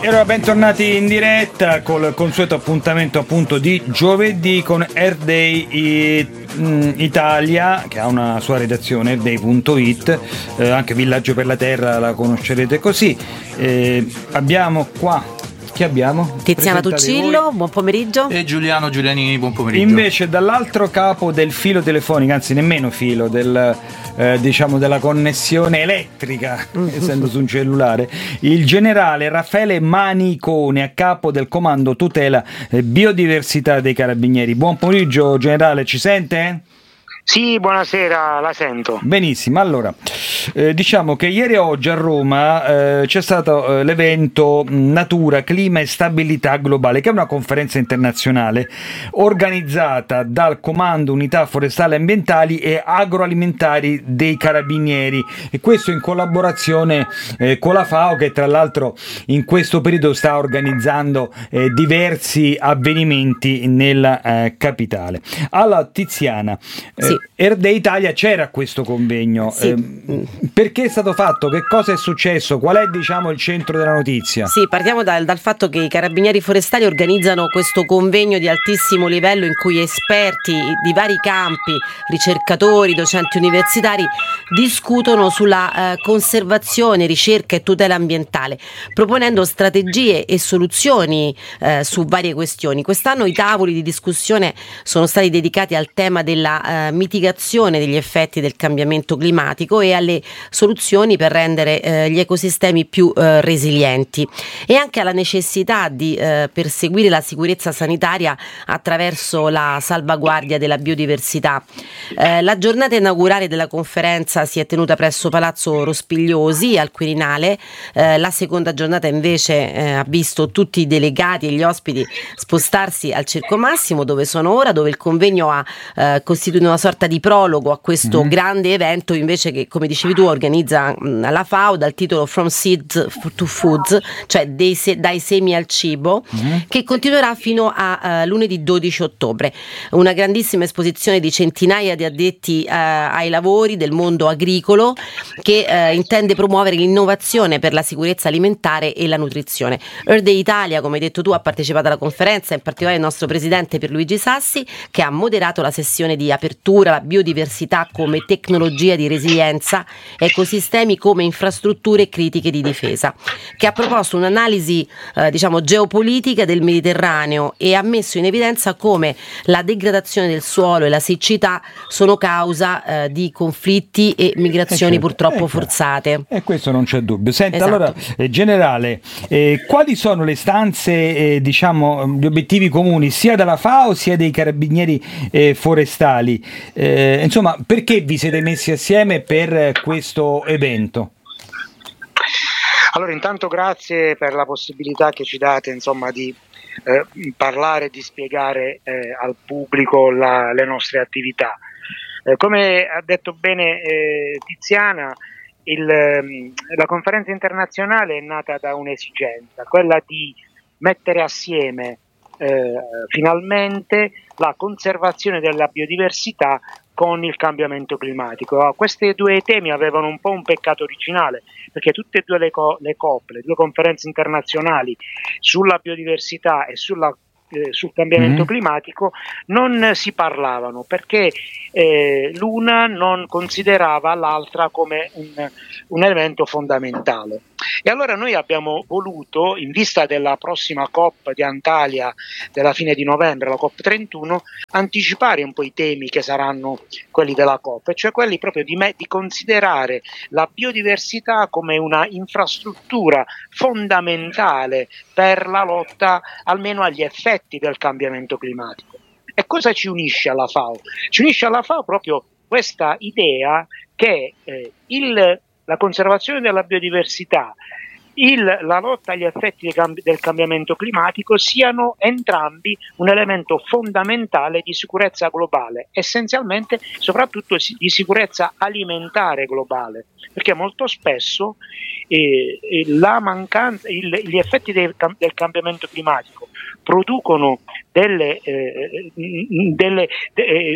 E allora bentornati in diretta col consueto appuntamento appunto di giovedì con Earth Day Italia, che ha una sua redazione, earthday.it, anche Villaggio per la Terra la conoscerete così. Abbiamo qua, chi abbiamo? Tiziana Tuccillo, voi. Buon pomeriggio. E Giuliano Giulianini, buon pomeriggio. Invece dall'altro capo del filo telefonico, anzi nemmeno filo, diciamo della connessione elettrica, essendo su un cellulare, il generale Raffaele Manicone, a capo del comando tutela biodiversità dei Carabinieri. Buon pomeriggio generale, ci sente? Sì, buonasera, la sento. Benissimo, allora, diciamo che ieri e oggi a Roma c'è stato l'evento Natura, Clima e Stabilità Globale, che è una conferenza internazionale organizzata dal Comando Unità Forestali e Ambientali e Agroalimentari dei Carabinieri, e questo in collaborazione con la FAO, che tra l'altro in questo periodo sta organizzando diversi avvenimenti nella capitale. Alla Tiziana, sì. Earth Day Italia c'era questo convegno, sì. Perché è stato fatto? Che cosa è successo? Qual è, diciamo, il centro della notizia? Sì, partiamo dal fatto che i Carabinieri Forestali organizzano questo convegno di altissimo livello in cui esperti di vari campi, ricercatori, docenti universitari discutono sulla conservazione, ricerca e tutela ambientale, proponendo strategie e soluzioni su varie questioni. Quest'anno i tavoli di discussione sono stati dedicati al tema della mitigazione degli effetti del cambiamento climatico e alle soluzioni per rendere gli ecosistemi più resilienti, e anche alla necessità di perseguire la sicurezza sanitaria attraverso la salvaguardia della biodiversità. La giornata inaugurale della conferenza si è tenuta presso Palazzo Rospigliosi al Quirinale. La seconda giornata invece ha visto tutti i delegati e gli ospiti spostarsi al Circo Massimo, dove sono ora, dove il convegno ha costituito una sorta di prologo a questo grande evento invece che, come dicevi tu, organizza la FAO, dal titolo From Seeds to Foods, cioè dai semi al cibo, che continuerà fino a lunedì 12 ottobre. Una grandissima esposizione di centinaia di addetti ai lavori del mondo agricolo che intende promuovere l'innovazione per la sicurezza alimentare e la nutrizione. Earth Day Italia, come hai detto tu, ha partecipato alla conferenza, in particolare il nostro presidente Pierluigi Sassi, che ha moderato la sessione di apertura, la biodiversità come tecnologia di resilienza, ecosistemi come infrastrutture critiche di difesa, che ha proposto un'analisi geopolitica del Mediterraneo e ha messo in evidenza come la degradazione del suolo e la siccità sono causa di conflitti e migrazioni purtroppo forzate. E questo non c'è dubbio. Senta, esatto. Allora, generale, quali sono le istanze, gli obiettivi comuni sia della FAO sia dei Carabinieri forestali? Insomma, perché vi siete messi assieme per questo evento? Allora, intanto grazie per la possibilità che ci date, insomma, di parlare, di spiegare al pubblico le nostre attività. Come ha detto bene Tiziana, la conferenza internazionale è nata da un'esigenza, quella di mettere assieme finalmente la conservazione della biodiversità con il cambiamento climatico. Questi due temi avevano un po' un peccato originale, perché tutte e due le COP, le due conferenze internazionali sulla biodiversità e sul cambiamento climatico non si parlavano, perché l'una non considerava l'altra come un elemento fondamentale. E allora noi abbiamo voluto, in vista della prossima COP di Antalya della fine di novembre, la COP 31, anticipare un po' i temi che saranno quelli della COP, cioè quelli proprio di considerare la biodiversità come una infrastruttura fondamentale per la lotta almeno agli effetti del cambiamento climatico. E cosa ci unisce alla FAO? Ci unisce alla FAO proprio questa idea che la conservazione della biodiversità, la lotta agli effetti del cambiamento climatico siano entrambi un elemento fondamentale di sicurezza globale, essenzialmente soprattutto di sicurezza alimentare globale, perché molto spesso gli effetti del cambiamento climatico producono delle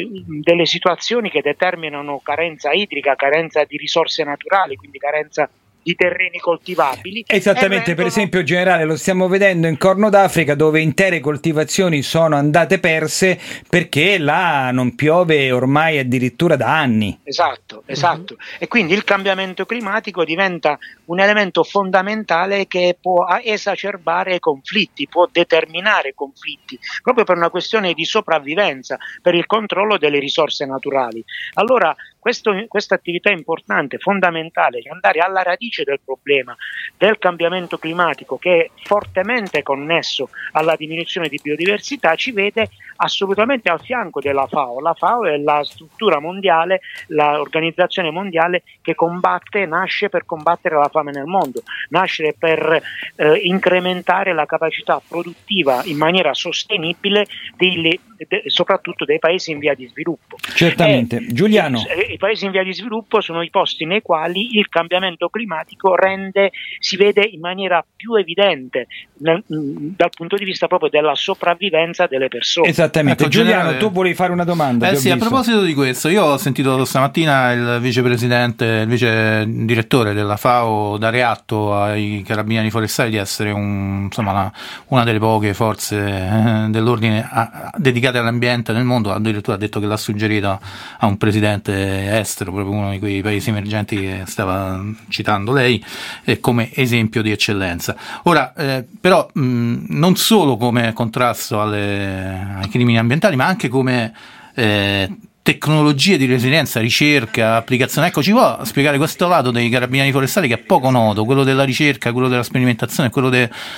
situazioni che determinano carenza idrica, carenza di risorse naturali, quindi carenza di terreni coltivabili. Esattamente, per esempio, generale, lo stiamo vedendo in Corno d'Africa, dove intere coltivazioni sono andate perse perché là non piove ormai addirittura da anni. Esatto. E quindi il cambiamento climatico diventa un elemento fondamentale che può esacerbare conflitti, può determinare conflitti, proprio per una questione di sopravvivenza, per il controllo delle risorse naturali. Allora, questa attività importante, fondamentale, di andare alla radice del problema del cambiamento climatico, che è fortemente connesso alla diminuzione di biodiversità, ci vede assolutamente al fianco della FAO. La FAO è la struttura mondiale, l'organizzazione mondiale che nasce per combattere la fame nel mondo, nasce per incrementare la capacità produttiva in maniera sostenibile soprattutto dei paesi in via di sviluppo. Certamente. Giuliano. I paesi in via di sviluppo sono i posti nei quali il cambiamento climatico si vede in maniera più evidente dal punto di vista proprio della sopravvivenza delle persone. Esattamente. Ecco, Giuliano, generale, tu volevi fare una domanda? sì, a proposito di questo, io ho sentito stamattina il vicepresidente, il vice direttore della FAO dare atto ai carabinieri forestali di essere una delle poche forze dell'ordine dedicate all'ambiente nel mondo. Addirittura ha detto che l'ha suggerito a un presidente estero, proprio uno di quei paesi emergenti che stava citando lei, come esempio di eccellenza. Ora, però non solo come contrasto ai crimini ambientali, ma anche come tecnologie di resilienza, ricerca, applicazione. Ecco, ci può spiegare questo lato dei carabinieri forestali che è poco noto, quello della ricerca, quello della sperimentazione, quello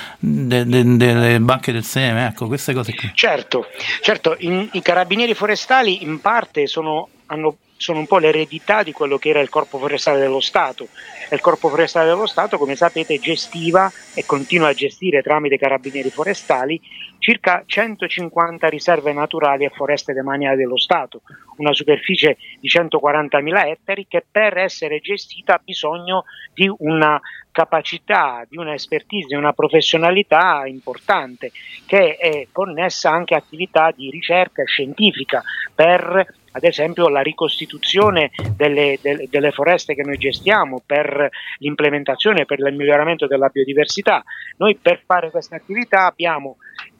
delle banche del seme, ecco, queste cose qui. Certo, i carabinieri forestali in parte sono un po' l'eredità di quello che era il Corpo Forestale dello Stato. Il Corpo Forestale dello Stato, come sapete, gestiva e continua a gestire tramite carabinieri forestali circa 150 riserve naturali e foreste demaniali dello Stato, una superficie di 140.000 ettari che per essere gestita ha bisogno di una capacità, di una expertise, di una professionalità importante, che è connessa anche a attività di ricerca scientifica per, ad esempio, la ricostituzione delle foreste che noi gestiamo, per l'implementazione, per il miglioramento della biodiversità. Noi per fare questa attività abbiamo...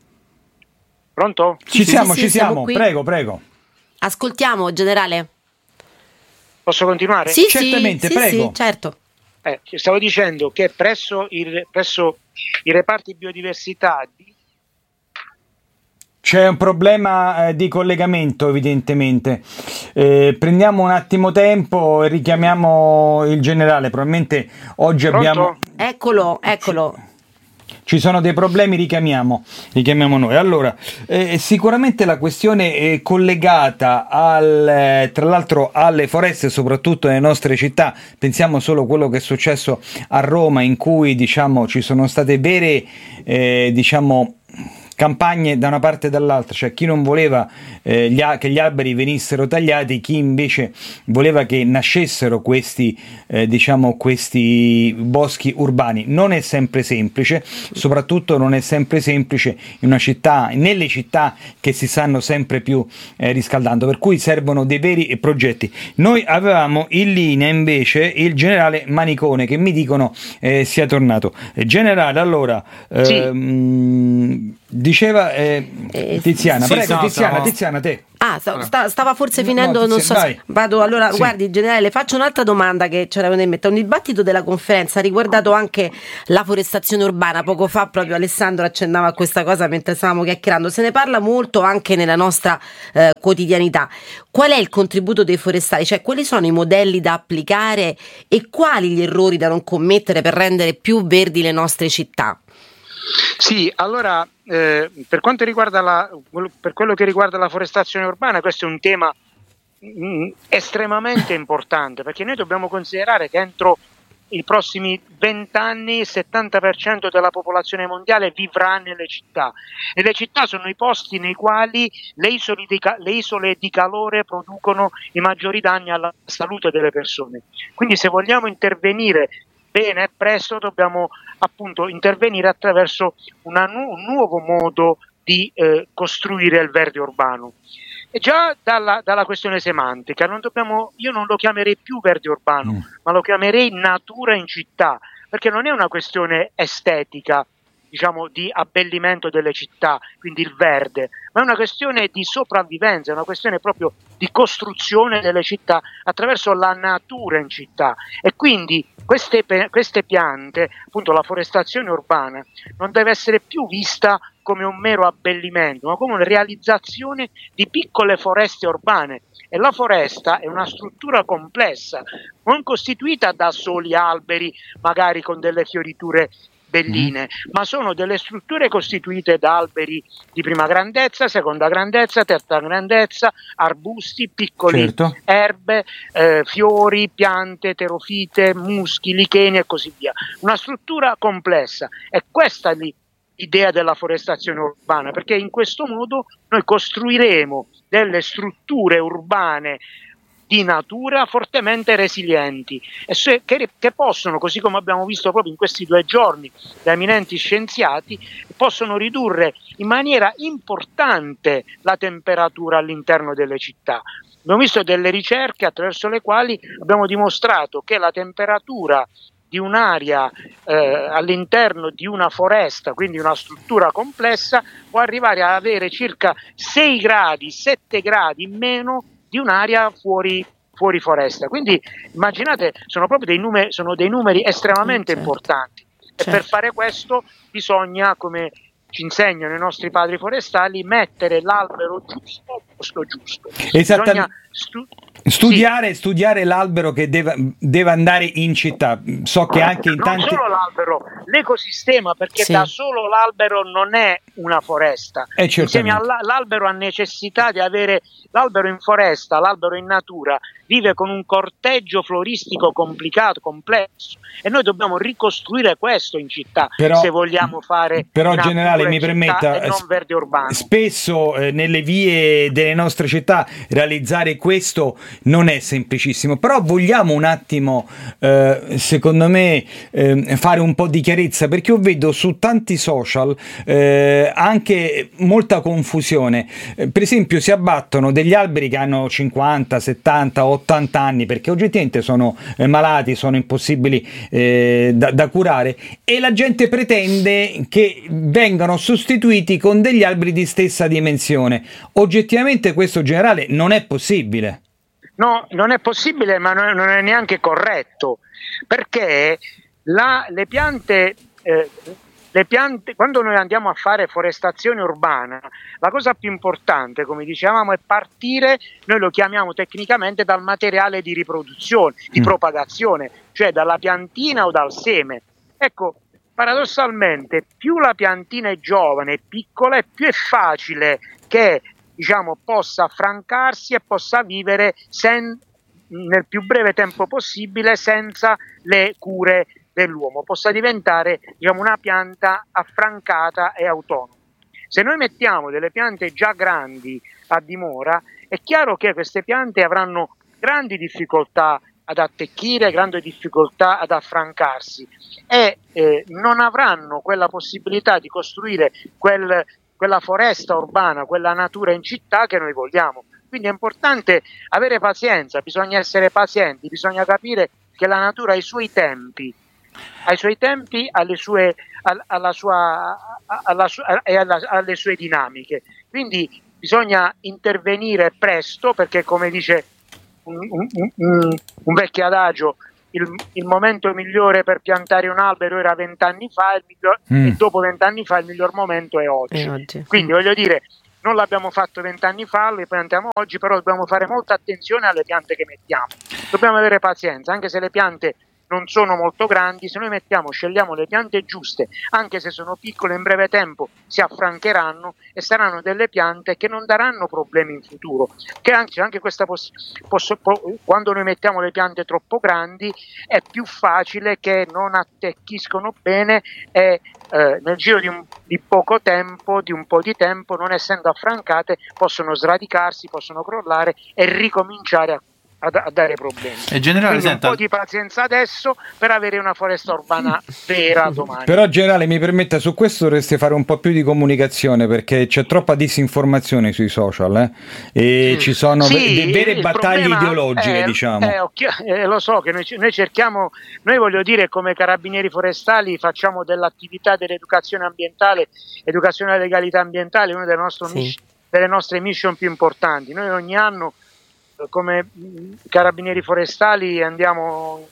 Pronto? Ci siamo, qui. Prego. Ascoltiamo, generale. Posso continuare? Sì, certamente, prego. Sì, certo. Stavo dicendo che presso i reparti biodiversità c'è un problema di collegamento, evidentemente. Prendiamo un attimo tempo e richiamiamo il generale. Probabilmente oggi Pronto? abbiamo... Eccolo. Ci sono dei problemi, richiamiamo noi. Allora, sicuramente la questione è collegata tra l'altro alle foreste, soprattutto nelle nostre città. Pensiamo solo a quello che è successo a Roma, in cui ci sono state vere campagne da una parte e dall'altra, cioè chi non voleva che gli alberi venissero tagliati, chi invece voleva che nascessero questi boschi urbani. Non è sempre semplice, soprattutto non è sempre semplice nelle città che si stanno sempre più riscaldando, per cui servono dei veri progetti. Noi avevamo in linea invece il generale Manicone, che mi dicono sia tornato. Generale, allora diceva Tiziana, sì, prego. no, Tiziana, te. Stava forse finendo, non so se vado. Allora, sì. Guardi, generale, faccio un'altra domanda che c'era in mente. Un dibattito della conferenza ha riguardato anche la forestazione urbana. Poco fa proprio Alessandro accennava a questa cosa mentre stavamo chiacchierando. Se ne parla molto anche nella nostra quotidianità. Qual è il contributo dei forestali? Cioè, quali sono i modelli da applicare e quali gli errori da non commettere per rendere più verdi le nostre città? Sì, allora per quanto riguarda per quello che riguarda la forestazione urbana, questo è un tema estremamente importante, perché noi dobbiamo considerare che entro i prossimi 20 anni il 70% della popolazione mondiale vivrà nelle città, e le città sono i posti nei quali le isole di calore producono i maggiori danni alla salute delle persone. Quindi se vogliamo intervenire bene e presto dobbiamo appunto intervenire attraverso un nuovo modo di costruire il verde urbano. E già dalla questione semantica, io non lo chiamerei più verde urbano, ma lo chiamerei natura in città, perché non è una questione estetica, diciamo, di abbellimento delle città, quindi il verde, ma è una questione di sopravvivenza, è una questione proprio di costruzione delle città attraverso la natura in città. E quindi queste piante, appunto la forestazione urbana, non deve essere più vista come un mero abbellimento, ma come una realizzazione di piccole foreste urbane. E la foresta è una struttura complessa, non costituita da soli alberi, magari con delle fioriture belline, ma sono delle strutture costituite da alberi di prima grandezza, seconda grandezza, terza grandezza, arbusti, piccoli erbe, fiori, piante, terofite, muschi, licheni e così via. Una struttura complessa. E questa è l'idea della forestazione urbana, perché in questo modo noi costruiremo delle strutture urbane di natura fortemente resilienti e che possono, così come abbiamo visto proprio in questi 2 giorni da eminenti scienziati, possono ridurre in maniera importante la temperatura all'interno delle città. Abbiamo visto delle ricerche attraverso le quali abbiamo dimostrato che la temperatura di un'area all'interno di una foresta, quindi una struttura complessa, può arrivare ad avere circa 6 gradi, 7 gradi in meno di un'area fuori foresta. Quindi immaginate, sono proprio dei numeri estremamente importanti. E per fare questo bisogna, come ci insegnano i nostri padri forestali, mettere l'albero giusto al posto giusto. Esattamente. Studiare l'albero che deve andare in città. So che anche in non solo l'albero, l'ecosistema, perché da solo l'albero non è una foresta. Insieme all'albero ha necessità di avere l'albero in foresta, l'albero in natura vive con un corteggio floristico complicato, complesso, e noi dobbiamo ricostruire questo in città, se vogliamo fare però generale, mi permetta, e non verde urbano. Spesso nelle vie delle nostre città realizzare questo non è semplicissimo, però vogliamo un attimo secondo me fare un po' di chiarezza, perché io vedo su tanti social anche molta confusione. Per esempio si abbattono degli alberi che hanno 50, 70, 80 anni perché oggettivamente sono malati, sono impossibili da curare, e la gente pretende che vengano sostituiti con degli alberi di stessa dimensione. Oggettivamente questo, generale, non è possibile. No, non è possibile, ma non è neanche corretto, perché le piante, quando noi andiamo a fare forestazione urbana, la cosa più importante, come dicevamo, è partire, noi lo chiamiamo tecnicamente, dal materiale di riproduzione, di propagazione, cioè dalla piantina o dal seme. Ecco, paradossalmente, più la piantina è giovane, piccola, e più è facile che, diciamo, possa affrancarsi e possa vivere nel più breve tempo possibile senza le cure dell'uomo, possa diventare, diciamo, una pianta affrancata e autonoma. Se noi mettiamo delle piante già grandi a dimora, è chiaro che queste piante avranno grandi difficoltà ad attecchire, grandi difficoltà ad affrancarsi e non avranno quella possibilità di costruire quella foresta urbana, quella natura in città che noi vogliamo. Quindi è importante avere pazienza, bisogna essere pazienti, bisogna capire che la natura ha i suoi tempi, alle sue dinamiche. Quindi bisogna intervenire presto, perché, come dice un vecchio adagio, il momento migliore per piantare un albero era 20 anni fa e dopo 20 anni fa il miglior momento è oggi. Quindi voglio dire, non l'abbiamo fatto 20 anni fa, le piantiamo oggi, però dobbiamo fare molta attenzione alle piante che mettiamo. Dobbiamo avere pazienza, anche se le piante non sono molto grandi, se noi scegliamo le piante giuste, anche se sono piccole, in breve tempo si affrancheranno e saranno delle piante che non daranno problemi in futuro. Che anche questa quando noi mettiamo le piante troppo grandi è più facile che non attecchiscono bene e nel giro di poco tempo, di un po' di tempo, non essendo affrancate, possono sradicarsi, possono crollare e ricominciare a dare problemi. Generale, Quindi un po' di pazienza adesso per avere una foresta urbana vera domani. Però generale, mi permetta, su questo dovreste fare un po' più di comunicazione, perché c'è troppa disinformazione sui social, e ci sono vere battaglie ideologiche, diciamo. Lo so che noi cerchiamo, noi voglio dire, come Carabinieri Forestali facciamo dell'attività dell'educazione ambientale, educazione alla legalità ambientale, una delle nostre mission più importanti. Noi ogni anno come Carabinieri Forestali andiamo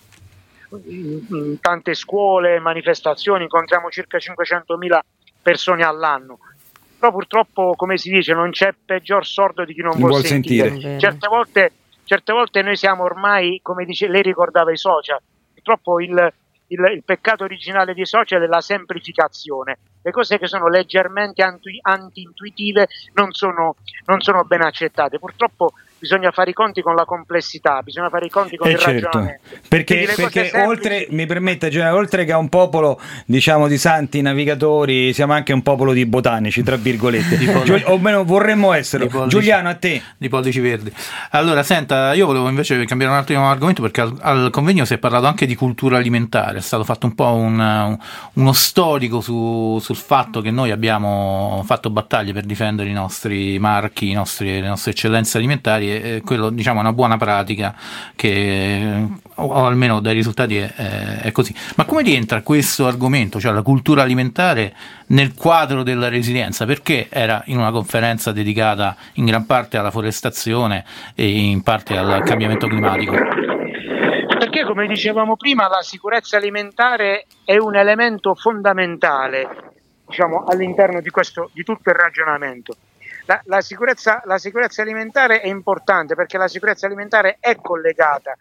in tante scuole, manifestazioni, incontriamo circa 500.000 persone all'anno, però purtroppo, come si dice, non c'è peggior sordo di chi non vuol sentire. Certe volte noi siamo ormai, come dice, lei ricordava i social, purtroppo il peccato originale dei social è la semplificazione. Le cose che sono leggermente anti-intuitive non sono ben accettate. Purtroppo bisogna fare i conti con la complessità, bisogna fare i conti con il ragionamento. Perché oltre, mi permette, oltre che a un popolo, diciamo, di santi navigatori, siamo anche un popolo di botanici, tra virgolette, o meno vorremmo essere. Giuliano, a te. Di pollici verdi. Allora, senta, io volevo invece cambiare un attimo argomento, perché al convegno si è parlato anche di cultura alimentare, è stato fatto un po' uno storico sul fatto che noi abbiamo fatto battaglie per difendere i nostri marchi, le nostre eccellenze alimentari, e quello, diciamo, è una buona pratica che, o almeno dai risultati, è così. Ma come rientra questo argomento, cioè la cultura alimentare, nel quadro della resilienza? Perché era in una conferenza dedicata in gran parte alla forestazione e in parte al cambiamento climatico? Perché, come dicevamo prima, la sicurezza alimentare è un elemento fondamentale, diciamo, all'interno di tutto il ragionamento. La sicurezza alimentare è importante perché la sicurezza alimentare è collegata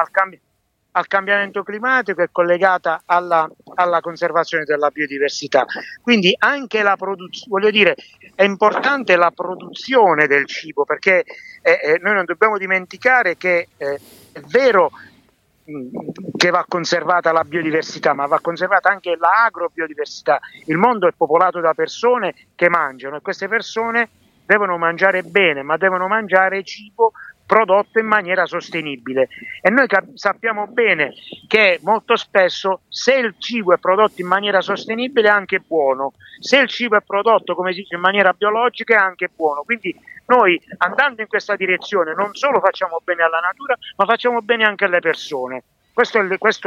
al cambiamento climatico, è collegata alla conservazione della biodiversità. Quindi anche voglio dire, è importante la produzione del cibo, perché noi non dobbiamo dimenticare che è vero che va conservata la biodiversità, ma va conservata anche l'agrobiodiversità. Il mondo è popolato da persone che mangiano, e queste persone devono mangiare bene, ma devono mangiare cibo prodotto in maniera sostenibile, e noi sappiamo bene che molto spesso, se il cibo è prodotto in maniera sostenibile, è anche buono. Se il cibo è prodotto, come si dice, in maniera biologica, è anche buono. Quindi noi, andando in questa direzione, non solo facciamo bene alla natura, ma facciamo bene anche alle persone. Questa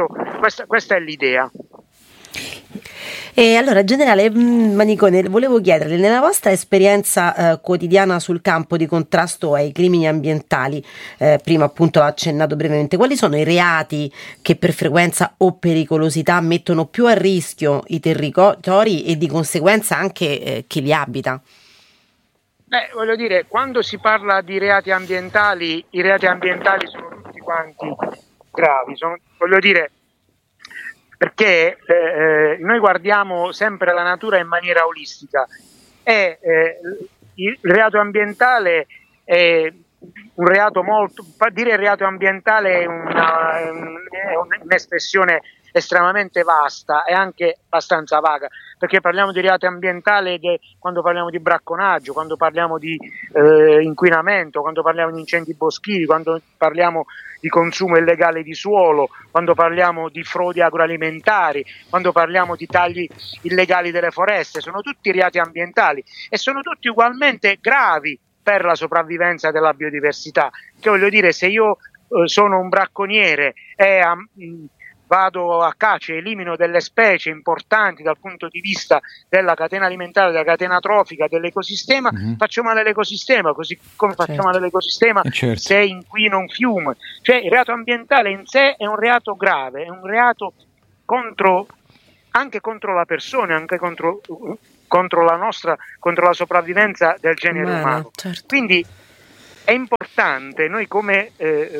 è l'idea. E allora, generale Manicone, volevo chiederle, nella vostra esperienza quotidiana sul campo di contrasto ai crimini ambientali, prima appunto l'ha accennato brevemente, quali sono i reati che per frequenza o pericolosità mettono più a rischio i territori e di conseguenza anche chi li abita? Voglio dire, quando si parla di reati ambientali, i reati ambientali sono tutti quanti gravi, voglio dire, perché noi guardiamo sempre la natura in maniera olistica, e il reato ambientale è un reato dire reato ambientale è un'espressione estremamente vasta e anche abbastanza vaga, perché parliamo di reato ambientale quando parliamo di bracconaggio, quando parliamo di inquinamento, quando parliamo di incendi boschivi, quando parliamo di consumo illegale di suolo, quando parliamo di frodi agroalimentari, quando parliamo di tagli illegali delle foreste. Sono tutti reati ambientali e sono tutti ugualmente gravi per la sopravvivenza della biodiversità. Che voglio dire, se io sono un bracconiere e vado a caccia e elimino delle specie importanti dal punto di vista della catena alimentare, della catena trofica, dell'ecosistema, faccio male all'ecosistema, così come faccio male all'ecosistema se inquino un fiume. Cioè, il reato ambientale in sé è un reato grave, è un reato anche contro la persona, anche contro la sopravvivenza del genere umano. Certo. Quindi è importante, noi come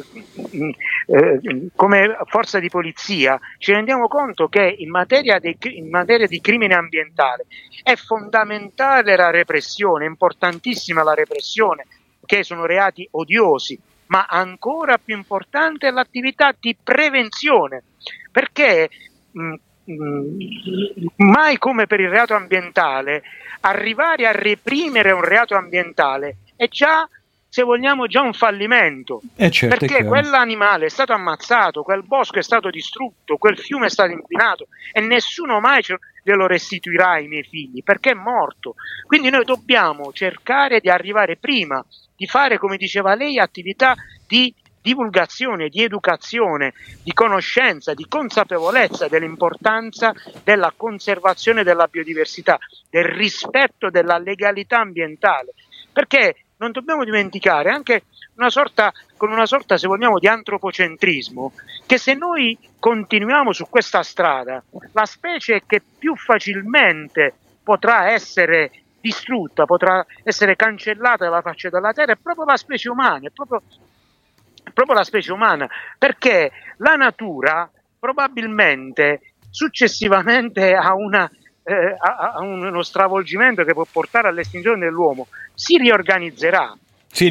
forza di polizia ci rendiamo conto che in materia di crimine ambientale è fondamentale la repressione, è importantissima la repressione, che sono reati odiosi, ma ancora più importante è l'attività di prevenzione, perché mai come per il reato ambientale arrivare a reprimere un reato ambientale è già se vogliamo, già un fallimento, certo, perché quell'animale è stato ammazzato, quel bosco è stato distrutto, quel fiume è stato inquinato e nessuno mai glielo restituirà ai miei figli, perché è morto. Quindi noi dobbiamo cercare di arrivare prima, di fare, come diceva lei, attività di divulgazione, di educazione, di conoscenza, di consapevolezza dell'importanza della conservazione della biodiversità, del rispetto della legalità ambientale, perché non dobbiamo dimenticare anche con una sorta, se vogliamo, di antropocentrismo, che se noi continuiamo su questa strada, la specie che più facilmente potrà essere distrutta, potrà essere cancellata dalla faccia della terra, è proprio la specie umana, è proprio la specie umana, perché la natura probabilmente successivamente a uno stravolgimento che può portare all'estinzione dell'uomo si riorganizzerà. Sì,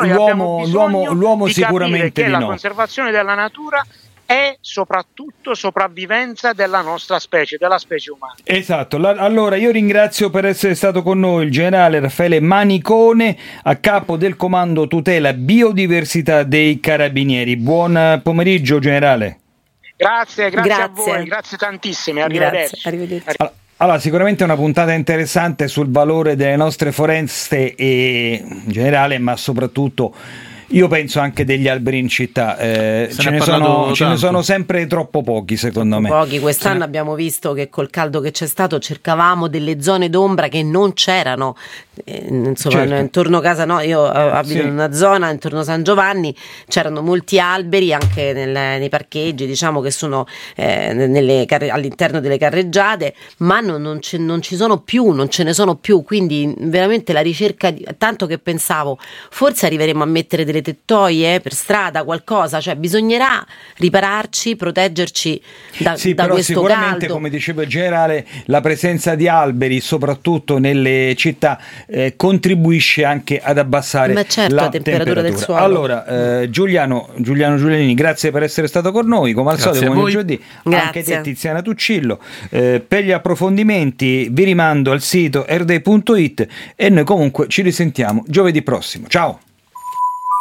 l'uomo sicuramente che la conservazione della natura è soprattutto sopravvivenza della nostra specie, della specie umana. Esatto, allora io ringrazio per essere stato con noi il generale Raffaele Manicone, a capo del comando tutela biodiversità dei Carabinieri. Buon pomeriggio, generale. Grazie a voi, grazie tantissime, arrivederci. Allora, sicuramente è una puntata interessante sul valore delle nostre foreste in generale, ma soprattutto io penso anche degli alberi in città, ce ne sono sempre troppo pochi, secondo me. Pochi. Quest'anno abbiamo visto che col caldo che c'è stato cercavamo delle zone d'ombra che non c'erano, insomma, intorno a casa, no, io abito in una zona intorno a San Giovanni, c'erano molti alberi anche nei parcheggi, diciamo, che sono all'interno delle carreggiate, ma non ci sono più, non ce ne sono più, quindi veramente la ricerca tanto che pensavo forse arriveremo a mettere delle tettoie per strada, qualcosa, cioè bisognerà ripararci, proteggerci da però questo sicuramente caldo. Come diceva il generale, la presenza di alberi soprattutto nelle città contribuisce anche ad abbassare la temperatura del suolo. Allora, Giuliano Giulianini, grazie per essere stato con noi, come al solito, come giovedì. Anche te, Tiziana Tuccillo. Per gli approfondimenti vi rimando al sito erde.it e noi comunque ci risentiamo giovedì prossimo. Ciao!